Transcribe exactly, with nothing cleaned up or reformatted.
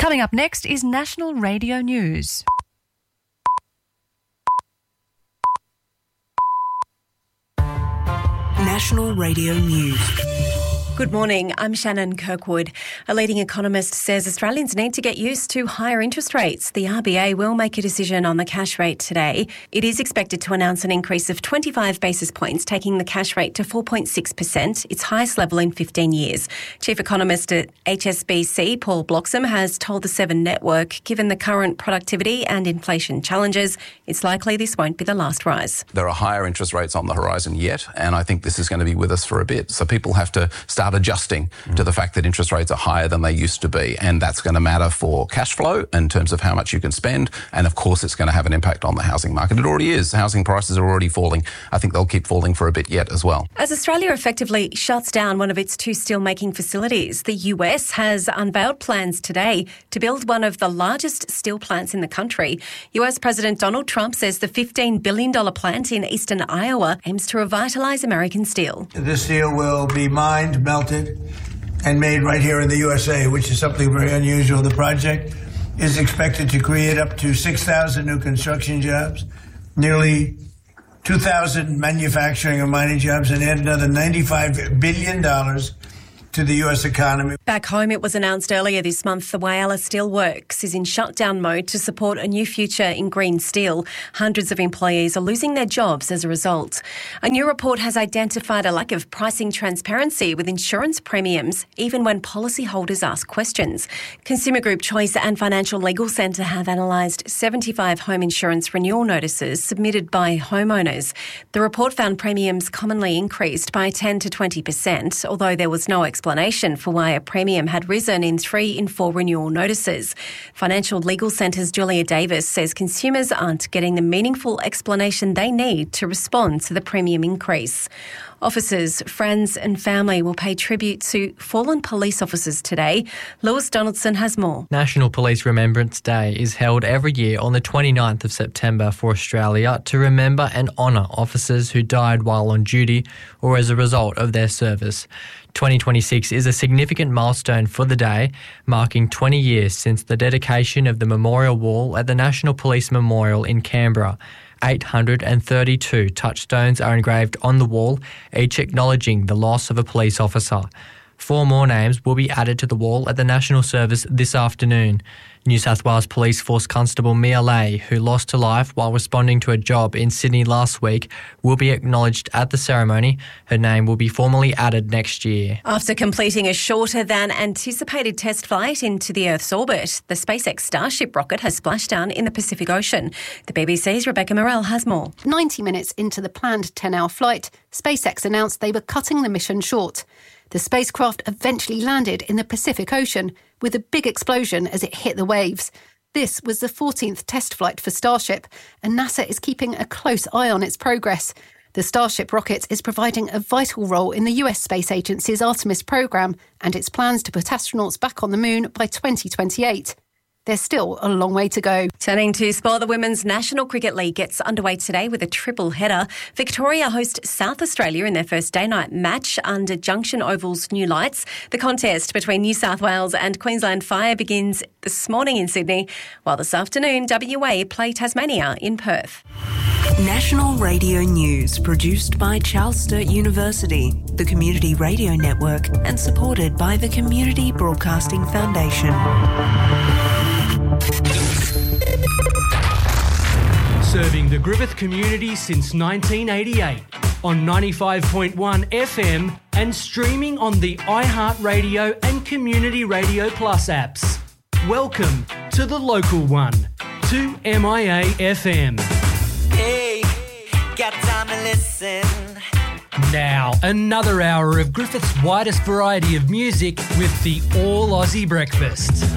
Coming up next is National Radio News. National Radio News. Good morning, I'm Shannon Kirkwood. A leading economist says Australians need to get used to higher interest rates. The R B A will make a decision on the cash rate today. It is expected to announce an increase of twenty-five basis points, taking the cash rate to four point six percent, its highest level in fifteen years. Chief economist at H S B C, Paul Bloxham, has told the Seven Network, given the current productivity and inflation challenges, it's likely this won't be the last rise. There are higher interest rates on the horizon yet, and I think this is going to be with us for a bit. So people have to start adjusting mm. to the fact that interest rates are higher than they used to be, and that's going to matter for cash flow in terms of how much you can spend, and of course it's going to have an impact on the housing market. It already is. Housing prices are already falling. I think they'll keep falling for a bit yet as well. As Australia effectively shuts down one of its two steelmaking facilities, the U S has unveiled plans today to build one of the largest steel plants in the country. U S President Donald Trump says the fifteen billion dollars plant in eastern Iowa aims to revitalise American steel. This steel will be mined, melted, and made right here in the U S A, which is something very unusual. The project is expected to create up to six thousand new construction jobs, nearly two thousand manufacturing and mining jobs, and add another ninety-five billion dollars to the U S economy. Back home, it was announced earlier this month the Whyalla Steelworks is in shutdown mode to support a new future in green steel. Hundreds of employees are losing their jobs as a result. A new report has identified a lack of pricing transparency with insurance premiums, even when policyholders ask questions. Consumer Group Choice and Financial Legal Centre have analysed seventy-five home insurance renewal notices submitted by homeowners. The report found premiums commonly increased by ten to twenty percent, although there was no explanation explanation for why a premium had risen in three in four renewal notices. Financial Legal Centre's Julia Davis says consumers aren't getting the meaningful explanation they need to respond to the premium increase. Officers, friends and family will pay tribute to fallen police officers today. Lewis Donaldson has more. National Police Remembrance Day is held every year on the twenty-ninth of September for Australia to remember and honour officers who died while on duty or as a result of their service. twenty twenty-six is a significant milestone for the day, marking twenty years since the dedication of the memorial wall at the National Police Memorial in Canberra. eight hundred thirty-two touchstones are engraved on the wall, each acknowledging the loss of a police officer. Four more names will be added to the wall at the National Service this afternoon. New South Wales Police Force Constable Mia Lay, who lost her life while responding to a job in Sydney last week, will be acknowledged at the ceremony. Her name will be formally added next year. After completing a shorter than anticipated test flight into the Earth's orbit, the SpaceX Starship rocket has splashed down in the Pacific Ocean. The B B C's Rebecca Morell has more. ninety minutes into the planned ten-hour flight, SpaceX announced they were cutting the mission short. The spacecraft eventually landed in the Pacific Ocean with a big explosion as it hit the waves. This was the fourteenth test flight for Starship, and NASA is keeping a close eye on its progress. The Starship rocket is providing a vital role in the U S Space Agency's Artemis program and its plans to put astronauts back on the moon by twenty twenty-eight. There's still a long way to go. Turning to sport, the Women's National Cricket League gets underway today with a triple header. Victoria host South Australia in their first day-night match under Junction Oval's new lights. The contest between New South Wales and Queensland Fire begins this morning in Sydney, while this afternoon W A play Tasmania in Perth. National Radio News, produced by Charles Sturt University, the Community Radio Network, and supported by the Community Broadcasting Foundation. Serving the Griffith community since nineteen eighty-eight on ninety-five point one F M and streaming on the iHeartRadio and Community Radio Plus apps. Welcome to the local one, two M I A F M. Hey, got time to listen. Now, another hour of Griffith's widest variety of music with the All Aussie Breakfast.